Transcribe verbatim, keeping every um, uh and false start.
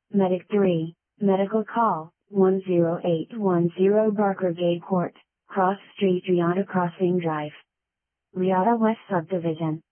Medic three, medical call, one zero eight one zero Barkergate Court, Cross Street Riata Crossing Drive. Riata West Subdivision.